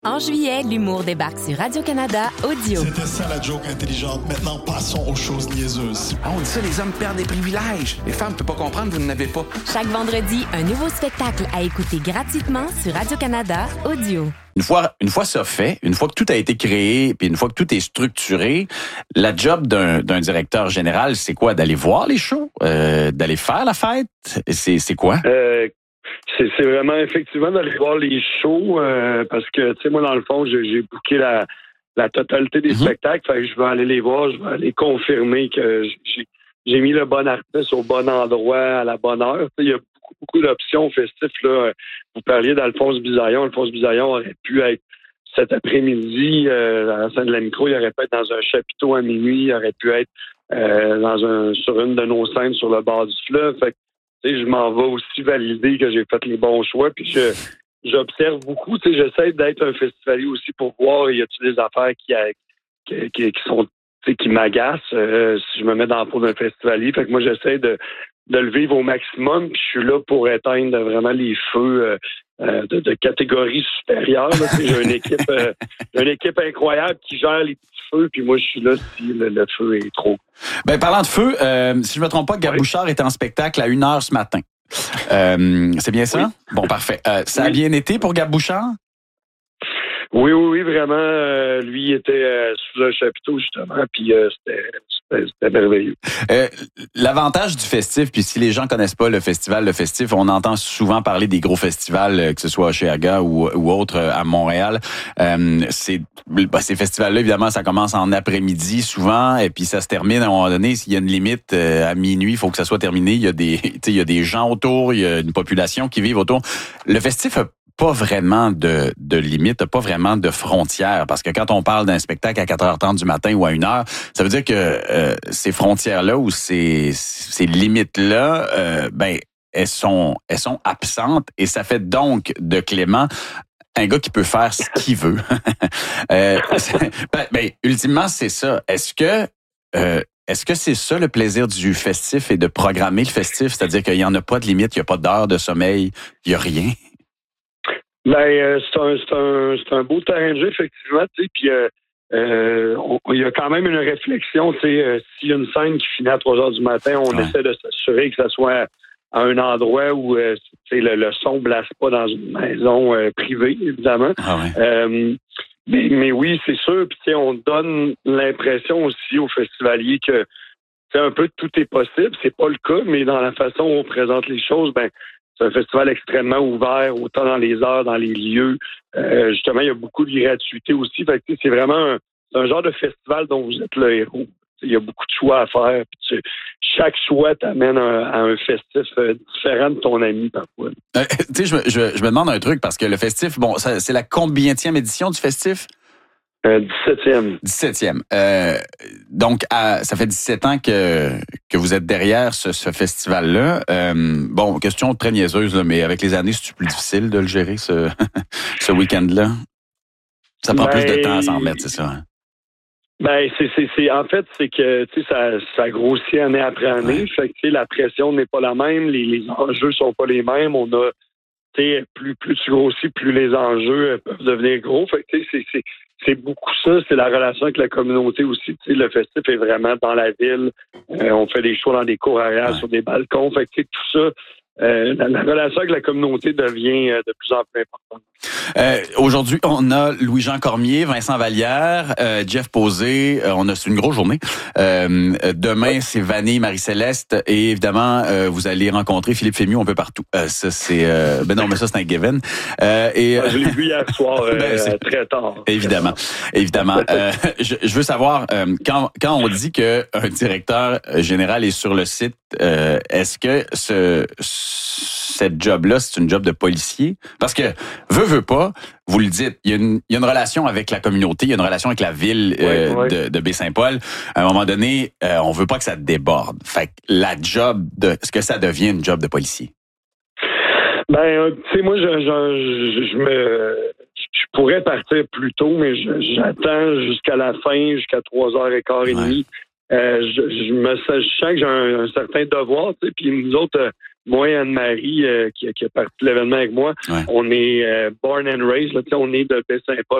En juillet, l'humour débarque sur Radio-Canada Audio. C'était ça la joke intelligente. Maintenant, passons aux choses niaiseuses. Ah, on dit ça, les hommes perdent des privilèges. Les femmes ne peuvent pas comprendre, vous n'en avez pas. Chaque vendredi, un nouveau spectacle à écouter gratuitement sur Radio-Canada Audio. Une fois ça fait, une fois que tout a été créé, puis une fois que tout est structuré, la job d'un directeur général, c'est quoi? D'aller voir les shows? D'aller faire la fête? C'est quoi? C'est vraiment effectivement d'aller voir les shows parce que, tu sais, moi, dans le fond, j'ai booké la totalité des spectacles. Fait que je vais aller les voir, je vais aller confirmer que j'ai mis le bon artiste au bon endroit à la bonne heure. Tu sais, il y a beaucoup d'options festifs, là. Vous parliez d'Alphonse Bisaillon. Alphonse Bisaillon aurait pu être cet après-midi à la scène de la micro. Il aurait pu être dans un chapiteau à minuit. Il aurait pu être sur une de nos scènes sur le bord du fleuve. Fait que, tu sais, je m'en vais aussi valider que j'ai fait les bons choix. Puis j'observe beaucoup. Tu sais, j'essaie d'être un festivalier aussi pour voir y a-t-il des affaires qui sont, tu sais, qui m'agacent si je me mets dans la peau d'un festivalier. Fait que moi, j'essaie de le vivre au maximum. Puis je suis là pour éteindre vraiment les feux de catégorie supérieure. Là. J'ai une équipe incroyable qui gère les petits feux. Puis moi, je suis là si le feu est trop. Ben, parlant de feu, si je me trompe pas, Gab Bouchard était en spectacle à 1h ce matin. C'est bien ça? Oui. Bon, parfait. Ça a bien été pour Gab Bouchard? Oui, vraiment. Lui, il était sous un chapiteau, justement, puis c'était merveilleux. L'avantage du festif, puis si les gens connaissent pas le festif, on entend souvent parler des gros festivals, que ce soit à Oshéaga ou autre à Montréal. Ces festivals-là, évidemment, ça commence en après-midi souvent, et puis ça se termine à un moment donné. S'il y a une limite à minuit, il faut que ça soit terminé. Il y a des gens autour, il y a une population qui vit autour. Le festif a pas vraiment de limite, pas vraiment de frontières, parce que quand on parle d'un spectacle à 4h30 du matin ou à 1h, ça veut dire que ces frontières-là ou ces limites-là, elles sont absentes, et ça fait donc de Clément un gars qui peut faire ce qu'il veut. Ultimement, c'est ça. Est-ce que c'est ça le plaisir du festif, et de programmer le festif, c'est-à-dire qu'il n'y en a pas de limite, il n'y a pas d'heure de sommeil, il n'y a rien? C'est un beau terrain de jeu, effectivement, tu sais, puis il y a quand même une réflexion, tu sais, s'il y a une scène qui finit à 3h du matin, on essaie de s'assurer que ça soit à un endroit où le son ne blasse pas dans une maison privée, évidemment. Mais oui, c'est sûr, puis tu sais, on donne l'impression aussi aux festivaliers que un peu tout est possible. C'est pas le cas, mais dans la façon où on présente les choses, c'est un festival extrêmement ouvert, autant dans les heures, dans les lieux. Justement, il y a beaucoup de gratuité aussi. Fait que, c'est vraiment un genre de festival dont vous êtes le héros. Il y a beaucoup de choix à faire. Puis chaque choix t'amène à un festif différent de ton ami parfois. Tu sais, je me demande un truc, parce que le festif, bon, c'est la combienième édition du festif? 17e. 17e. Donc, ça fait 17 ans que vous êtes derrière ce festival-là. Bon, question très niaiseuse, là, mais avec les années, c'est plus difficile de le gérer, ce week-end-là? Ça prend plus de temps à s'en remettre, c'est ça? Hein? En fait, c'est que, tu sais, ça grossit année après année. Fait que, tu sais, la pression n'est pas la même, les enjeux sont pas les mêmes. On a, tu sais, plus tu grossis, plus les enjeux peuvent devenir gros. Fait que, tu sais, c'est beaucoup ça, c'est la relation avec la communauté aussi. Tu sais, le festif est vraiment dans la ville. On fait des shows dans des cours arrière, sur des balcons. Fait que, tu sais, tout ça, la relation avec la communauté devient de plus en plus importante. Aujourd'hui, on a Louis-Jean Cormier, Vincent Vallière, Jeff Posé. C'est une grosse journée. Demain, c'est Vanille, Marie-Céleste, et évidemment, vous allez rencontrer Philippe Fémieux un peu partout. Ça, c'est mais ça, c'est un given. Je l'ai vu hier soir, très tard. Évidemment. Je veux savoir, quand on dit que un directeur général est sur le site, est-ce que cette job-là, c'est une job de policier? Parce que, veut pas, vous le dites, il y a une relation avec la communauté, il y a une relation avec la ville de Baie-Saint-Paul. À un moment donné, on veut pas que ça déborde. Fait que est-ce que ça devient une job de policier? Tu sais, moi, je pourrais partir plus tôt, mais j'attends jusqu'à la fin, jusqu'à 3h15 et demie. Je sens que j'ai un certain devoir, tu sais, puis nous autres, moi et Anne-Marie, qui a parti de l'événement avec moi, on est born and raised, là, on est de Baie-Saint-Paul,